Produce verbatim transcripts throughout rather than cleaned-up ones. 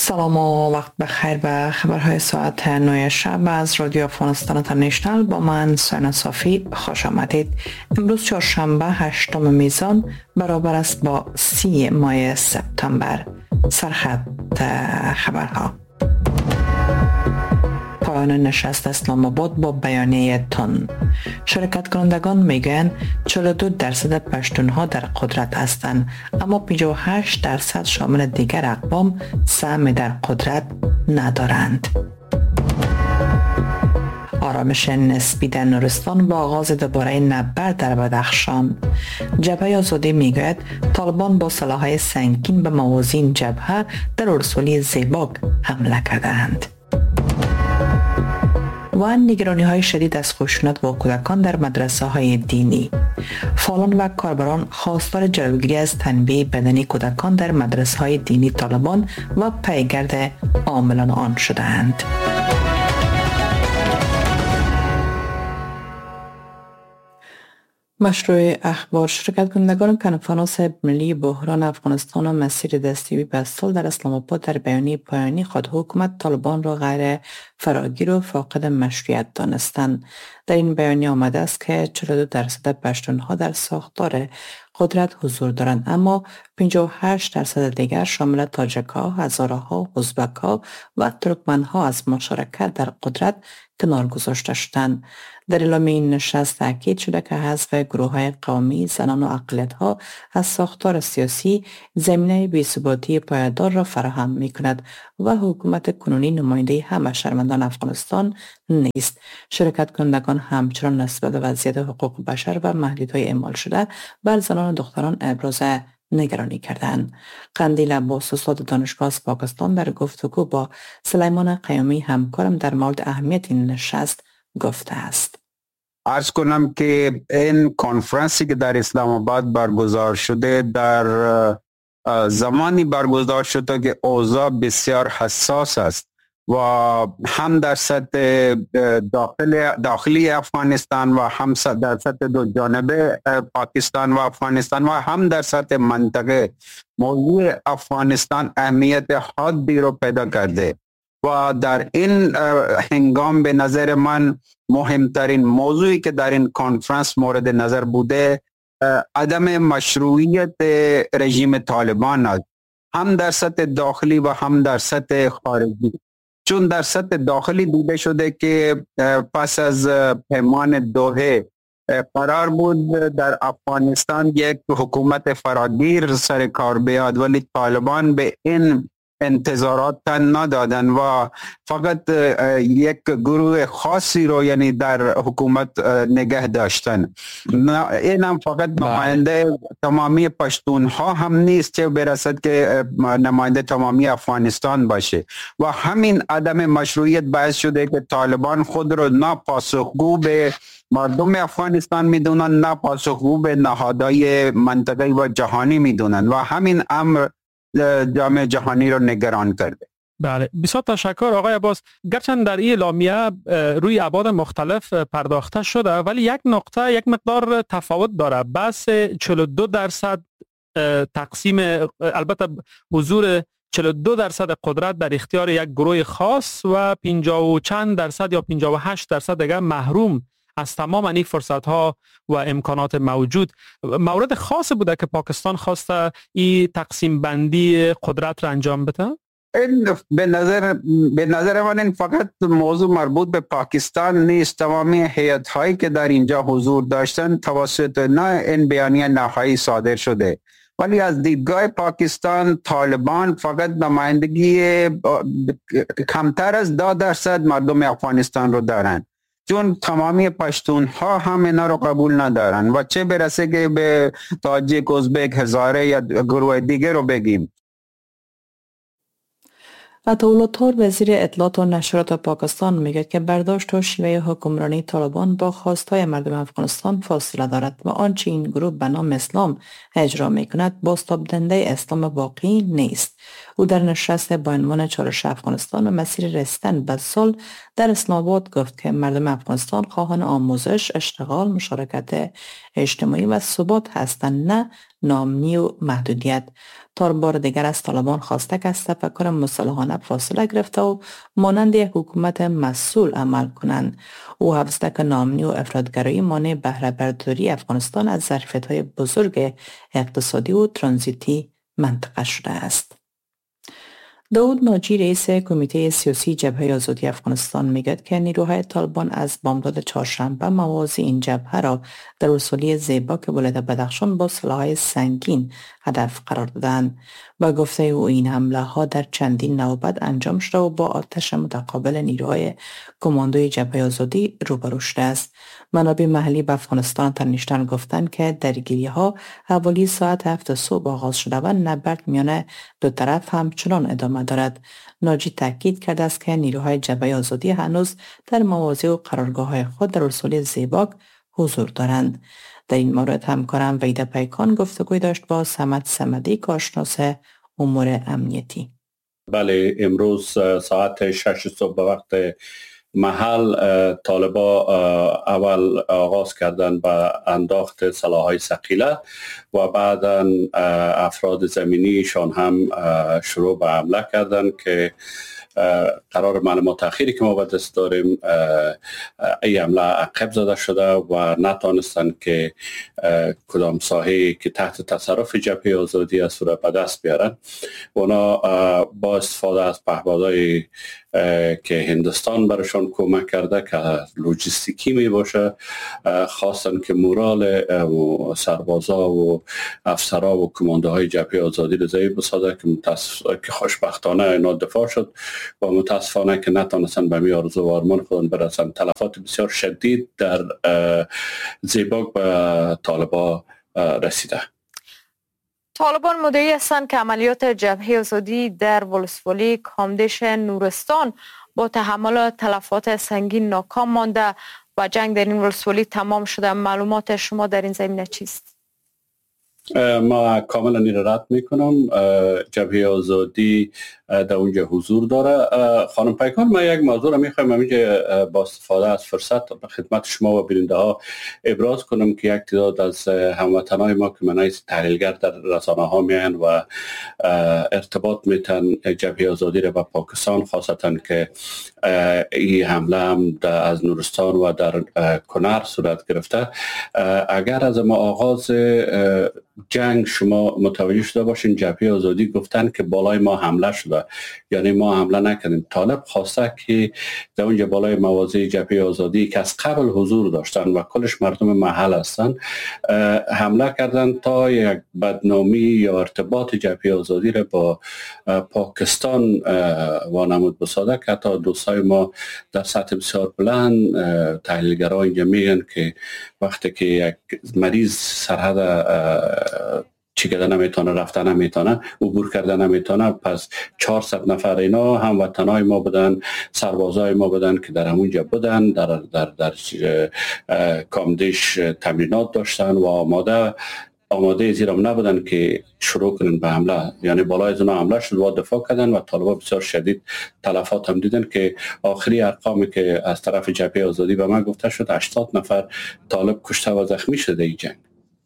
سلام و وقت بخیر به خبرهای ساعت نه شب از رادیو افغانستان اینترنشنال. با من ساینا صافی خوش آمدید. امروز چهارشنبه هشتم میزان برابر است با سی ماه سپتامبر. سرخط خبرها. پایان نشست اسلام آباد با بیانیه تون. شرکت کنندگان میگویند چهل و دو درصد پشتونها در قدرت هستند، اما پنجاه و هشت درصد شامل دیگر اقوام سهم در قدرت ندارند. آرامش نسبی در نورستان با آغاز دوباره نبرد در بدخشان. جبهه آزادی میگوید طالبان با سلاح‌های سنگین به موازین جبهه در ارسولی زیباک حمله کردند. و نگرانی های شدید از خشونت با کودکان در مدرسه های دینی. فعالان و کاربران خواستار جلوگیری از تنبیه بدنی کودکان در مدرسه های دینی طالبان و پیگرد عاملان آن شدند. مشروع اخبار. شرکت کنندگان کنفرانس ملی بحران افغانستان و مسیر دستیابی به صلح در اسلام آباد در بیانیه پایانی خود حکومت طالبان را غیر فراگیر و فاقد مشروعیت دانستند. در این بیانیه آمده است که چهل و دو درصد پشتونها در ساختار قدرت حضور دارند، اما پنجاه و هشت درصد دیگر شامل تاجک‌ها، هزاره‌ها، ازبک‌ها و ترکمن‌ها از مشارکت در قدرت کنار گذاشته شدند. در اعلامیه این نشست تاکید شده که حذف گروه‌های قومی، زنان و اقلیت‌ها از ساختار سیاسی زمینه بی‌ثباتی پایدار را فراهم می‌کند و حکومت کنونی نماینده همه شهروندان افغانستان نیست. شرکت کنندگان همچنان نسبت به وضعیت حقوق بشر و محدودیت‌های اعمال شده بر زنان و دختران ابراز نگرانی کردند. قندیل عباس استاد دانشگاه از پاکستان در گفتگو با سلیمان قیومی همکارم در مورد اهمیت این نشست گفته است. عرض کنم که این کنفرانسی که در اسلام آباد برگزار شده در زمانی برگزار شده که اوضاع بسیار حساس است و هم در سطح داخل داخلی افغانستان و هم در سطح دو جانبه پاکستان و افغانستان و هم در سطح منطقه موضوع افغانستان اهمیت حادی رو پیدا کرده و در این هنگام به نظر من مهمترین موضوعی که در این کنفرانس مورد نظر بوده عدم مشروعیت رژیم طالبان است، هم در سطح داخلی و هم در سطح خارجی. چون در سطح داخلی دیده شده که پس از پیمان دوحه قرار بود در افغانستان یک حکومت فراگیر سر کار بیاد، ولی طالبان به این انتظارات تن ندادن و فقط یک گروه خاصی رو یعنی در حکومت نگه داشتن. این هم فقط نماینده تمامی پشتونها هم نیست که برسد که نماینده تمامی افغانستان باشه و همین عدم مشروعیت باعث شده که طالبان خود رو ناپاسخگو به مردم افغانستان میدونن، ناپاسخگو به نهادهای منطقه‌ای و جهانی میدونن و همین امر جامعه جهانی رو نگران کرده. بله، بسیار تشکر آقای عباس. گرچند در این اعلامیه روی ابعاد مختلف پرداخته شده ولی یک نقطه یک مقدار تفاوت داره. بس چهل و دو درصد تقسیم، البته حضور چهل و دو درصد قدرت در اختیار یک گروه خاص و پنجاه و چند درصد یا پنجاه و هشت درصد دیگه محروم از تمام این فرصت ها و امکانات موجود. مورد خاص بوده که پاکستان خواسته این تقسیم بندی قدرت را انجام بده؟ این به نظر به نظر من این فقط موضوع مربوط به پاکستان نیست. تمامی هیئت هایی که در اینجا حضور داشتن توسط نه این بیانیه نهایی صادر شده، ولی از دیدگاه پاکستان طالبان فقط نمایندگی کمتر از ده درصد مردم افغانستان رو دارن، چون تمامی پشتون ها هم اینا رو قبول ندارن و چه برسه که به تاجیک، ازبک، هزاره یا گروه دیگه رو بگیم. عطاالله وزیر اطلاعات و نشریات پاکستان میگه که برداشت و شیوه حکمرانی طالبان با خواستهای مردم افغانستان فاصله دارد و آنچه این گروه به نام اسلام اجرا میکند بازتاب‌دهنده اسلام واقعی نیست. او در نشست با عنوان چالش افغانستان و مسیر رسیدن به صلح در اسلام آباد گفت که مردم افغانستان خواهان آموزش، اشتغال، مشارکت اجتماعی و ثبات هستند، نه ناامنی و محدودیت. تا بار دیگر از طالبان خواسته که از تفکر مصالحانه فاصله گرفته و مانند یک حکومت مسئول عمل کنند. او حفظ که ناامنی و افراطگرایی مانع بهره برداری افغانستان از ظرفیت‌های بزرگ اقتصادی و ترانزیتی منطقه شده است. داود ناجی رئیس کمیته سیاسی جبهه آزادی افغانستان میگوید که نیروهای طالبان از بامداد چهارشنبه مواضع این جبهه را در ولسوالی زیباک ولایت بدخشان با سلاح‌های سنگین هدف قرار دادند. با گفته او این حمله ها در چندین نوبت انجام شده و با آتش متقابل نیروهای کماندوی جبهه آزادی روبرو شده است. منابع محلی به افغانستان اینترنشنال گفتند که درگیری ها حوالی ساعت هفت صبح آغاز شده و نبرد میان دو طرف همچنان ادامه دارد. ناجی تاکید کرده است که نیروهای جبهه آزادی هنوز در مواضع و قرارگاه‌های خود در ولسوالی زیباک حضور دارند. در این مورد همکارم وحیده پیکان گفتگوی داشت با صمد صمدی، کارشناس امور امنیتی. بله، امروز ساعت شش صبح به وقت محل طالبا اول آغاز کردن به انداخت سلاح‌های ثقیله و بعدا افراد زمینیشان هم شروع به حمله کردن که قرار معلومات اخیری که ما به دست داریم این حمله عقب زده شده و نتانستن که کدام ساحه‌ای که تحت تصرف جبهه آزادی است را به دست بیارن. اونا با استفاده از پهپادهای که هندوستان برشان کمک کرده که لوجستیکی می باشه، خواستن که مورال سربازا و افسرا و کماندوهای جبهه آزادی رو ضعیف بسازه که متاسف... که خوشبختانه اینا دفاع شد و متاسفانه که نتونستن به می آرزو و آرمان خودن برسن. تلفات بسیار شدید در زیباک به طالبا رسیده. طالبان مدعی هستند که عملیات جبهه آزادی در ولسوالی کامدش نورستان با تحمل تلفات سنگین ناکام مانده و جنگ در این ولسوالی تمام شده. معلومات شما در این زمینه چیست؟ ما کاملا این رد میکنم. جبهه آزادی در اونجا حضور داره. خانم پیکان، ما یک موضوع رو میخوایم همینجا با استفاده از فرصت به خدمت شما و بیننده ها ابراز کنم که یک تعداد از هموطنان ما که منای تحلیلگر در رسانه ها میان و ارتباط میتن جبهه آزادی رو به پاکستان، خاصتا که این حمله هم از نورستان و در کنر صورت گرفته. اگر از ما آغاز جنگ شما متوجه شده باشین، جبهه آزادی گفتن که بالای ما حمله شده، یعنی ما حمله نکردیم. طالب خواسته که در اونجا بالای مواضع جبهه آزادی که از قبل حضور داشتن و کلش مردم محل هستن حمله کردن تا یک بدنامی یا ارتباط جبهه آزادی را با پاکستان وانمود بسازه که حتی دوستای ما در سطح بسیار بلند تحلیلگران اینجا میگن که وقتی که یک مریض سرحد چی کردن نمیتونه، رفتن نمیتونه، عبور کردن نمیتونه، پس چهارصد نفر اینا هم وطنای ما بودن، سربازای ما بودن که در همونجا بودن، در در در کامدش تمرینات داشتن و آماده آماده زیرم نبودن که شروع کنن به حمله. یعنی بالای از اونها حمله شد و دفاع کردن و طالبا بسیار شدید تلفات هم دیدن که آخری ارقامی که از طرف جبهه آزادی به من گفته شد هشتاد نفر طالب کشته و زخمی شده این جنگ.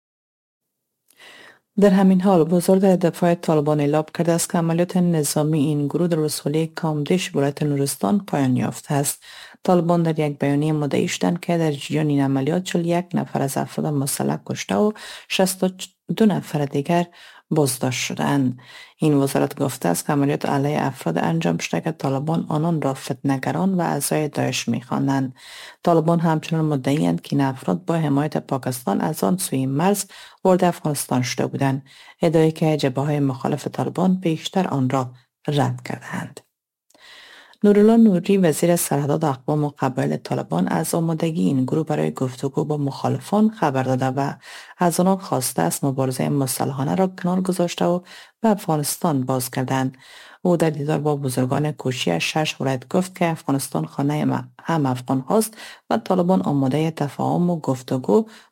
در همین حال وزارت دفاع طالبان اعلام کرده است که عملیات نظامی این گروه در ولسوالی کامدش ولایت نورستان پایان یافته است. طالبان در یک بیانیه مدعی شدند که در جریان این عملیات چهل و یک نفر از افراد مسلح کشته و شصت و دو نفر دیگر بازداشت شدند. این وزارت گفته است که عملیات علیه افراد انجام شده که طالبان آنان را فتنه‌گران و اعضای داعش می‌خوانند. طالبان همچنان مدعی‌اند که این افراد با حمایت پاکستان از آن سوی مرز وارد افغانستان شده بودند، ادعایی که جبهه‌های مخالف طالبان بیشتر آن را رد کردند. نورالله نوری وزیر سرحدات اقوام و قبایل طالبان از آمادگی این گروه برای گفتگو با مخالفان خبر داده و از آنان خواسته است مبارزه مسلحانه را کنار گذاشته و به افغانستان باز کردند. او در دیدار با بزرگان کوشی شش ولایت گفت که افغانستان خانه هم افغان هاست و طالبان آماده تفاهم و گفتگو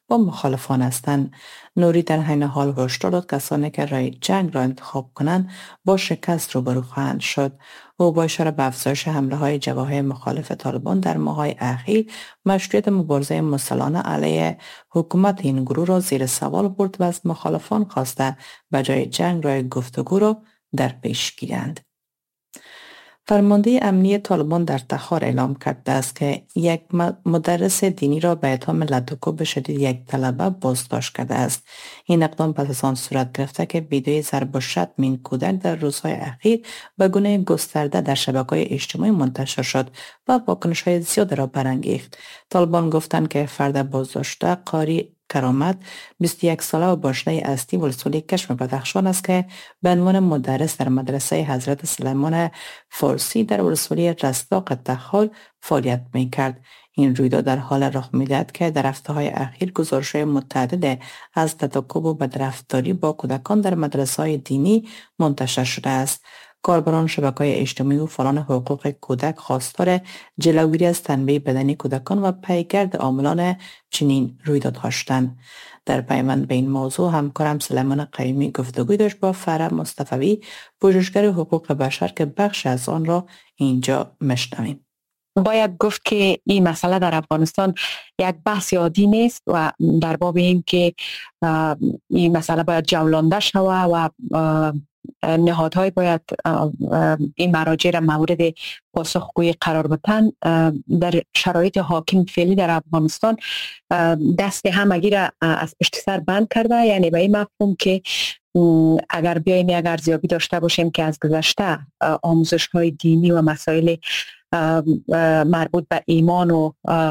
با مخالفان هستند. نوری در حین حال هشدار داد کسانی که راه جنگ را انتخاب کنند با شکست روبرو خواهند شد. او با اشاره به افزایش حمله های جبهه مخالف طالبان در ماه‌های اخیر مشروعیت مبارزه مسلحانه علیه حکومت این گروه را زیر سوال برد و از مخالفان خواسته به جای جنگ راه گفتگو را در پیش گیرند. فرمانده امنی طالبان در تخار اعلام کرده است که یک مدرس دینی را به اتهام لطوکوب شدید یک طلبه بازداشت کرده است. این اقدام پس از آن صورت گرفته که ویدیوی ضرب و شتم این کودک در روزهای اخیر به گونه گسترده در شبکه‌های اجتماعی منتشر شد و واکنش‌های زیاد را برانگیخت. طالبان گفتند که فرد بازداشته قاری کرامت بیست و یک ساله و باشنده اصلی ولسوالی کشم بدخشان است که به عنوان مدرس در مدرسه حضرت سلیمان فارسی در ولسوالی رستاق تخار فعالیت می‌کرد. این رویداد در حال رخ می‌دهد که در هفته‌های اخیر گزارش‌های متعدد از تطابق و بدرفتاری با کودکان در مدرسه‌های دینی منتشر شده است. کاربران شبکه‌های اجتماعی و فعالان حقوق کودک خواستار جلوگیری از تنبیه بدنی کودکان و پیگرد عاملان چنین رویدادها شدند. در پیوند به این موضوع همکارم سلیمان قیومی گفتگوی داشت با فرح مصطفی، پژوهشگر حقوق بشر که بخش از آن را اینجا میشنویم. باید گفت که این مسئله در افغانستان یک بحث عادی نیست و در باب این که این مسئله باید جولانده شود و نهادهای باید این مراجع را مورد پاسخگویی قرار بدن. در شرایط حاکم فعلی در افغانستان دست همگی را از پشت سر بند کرده، یعنی به این مفهوم که اگر بیاییم یک ارزیابی داشته باشیم که از گذشته آموزش های دینی و مسائل مربوط به ایمان و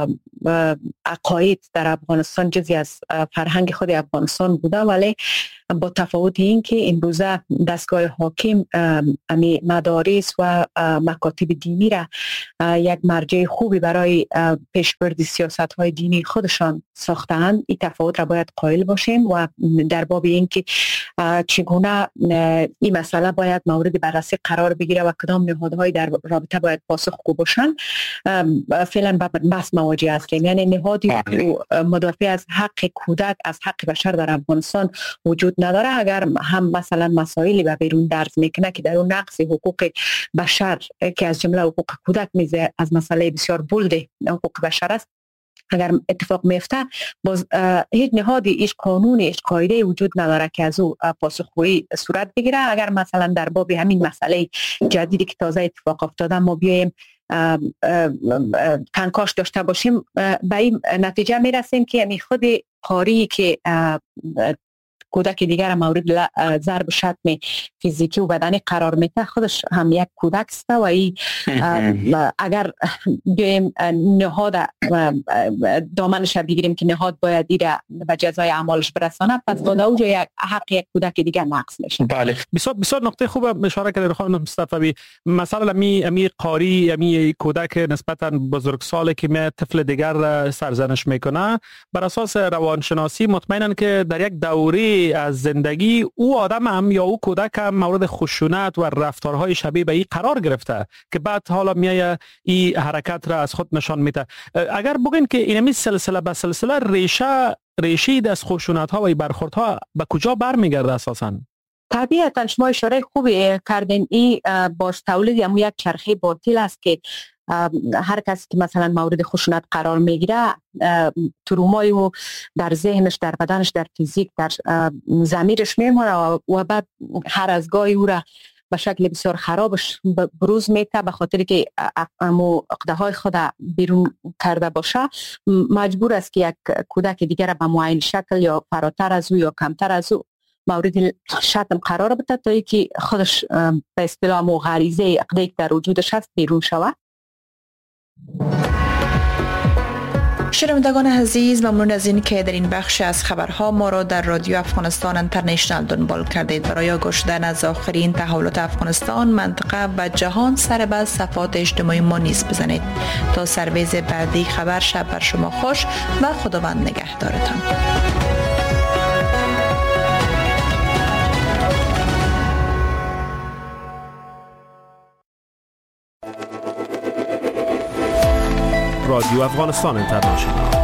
عقاید در افغانستان جزئی از فرهنگ خود افغانستان بوده، ولی با تفاوت این که امروزه دستگاه حاکم امی مدارس و مکاتب دینی را یک مرجع خوبی برای پیشبرد سیاست های دینی خودشان ساختند. این تفاوت را باید قائل باشیم و در باب این که چگونه این مسئله باید مورد بررسی قرار بگیره و کدام نهادهای در رابطه باید پاسخگو باشند فعلا بحث مواجه هستیم. یعنی نهادی مدافع از حق کودک، از حق بشر در افغانستان وجود نداره. اگر هم مثلا مسائلی به بیرون درز میکنه که در اون نقص حقوق بشر که از جمله حقوق کودک میزه از مسئله بسیار بولد حقوق بشر است، اگر اتفاق میفته باز هیچ نهادی، هیچ قانونی، هیچ قاعده وجود نداره که از او پاسخگویی صورت بگیره. اگر مثلا در باب همین مسئله جدیدی که تازه اتفاق افتاده ما بیایم کنکاش داشته باشیم، به این نتیجه میرسیم که می خود قاری که کودک دیگر مورد ضرب و شتم فیزیکی و بدنی قرار میده خودش هم یک کودک است و ای اگر بیایم نهاد دامنش بگیریم که نهاد باید ایره به جزای اعمالش برسانه، پس با اونجا یک حق یک کودک دیگر نقص میشه. بله، بسیار بسیار نقطه خوب اشاره کردید خانم مصطفی. مثلا امی امی قاری امی کودک نسبتا بزرگسال که می طفل دیگر سرزنش میکنه، بر اساس روانشناسی مطمئنن که در یک دوره از زندگی او آدم هم یا او کودک هم مورد خشونت و رفتارهای شبیه به این قرار گرفته که بعد حالا میایه این حرکت را از خود نشان میده. اگر بگین که اینمی سلسله به سلسله ریشه ریشه از خشونت ها و برخورد ها به کجا برمیگرده اساساً؟ طبیعتا شما اشاره خوبی کردین. این باز تولید هم یک چرخه باطل است که هر کسی که مثلا مورد خشونت قرار میگیره ترومای و در ذهنش، در بدنش، در فیزیک، در ضمیرش میمونه و بعد هر از گاهی او را به شکل بسیار خرابش بروز میته به خاطر که امو عقده های خود بیرون کرده باشه، مجبور است که یک کودک دیگر را به معین شکل یا فراتر از او یا کمتر از او مورد شتم قرار بده تا اینکه خودش به اصطلاح مو غریزه عقده در وجودش هست بیرون شود. شنوندگان عزیز، ممنون از این که در این بخش از خبرها ما را در رادیو افغانستان اینترنشنال دنبال کردید. برای آگاه شدن از آخرین تحولات افغانستان، منطقه و جهان سر به صفحات اجتماعی ما نیز بزنید. تا سرویز بعدی خبر، شب بر شما خوش و خداوند نگهدارتان. رادیو افغانستان اینترنشنال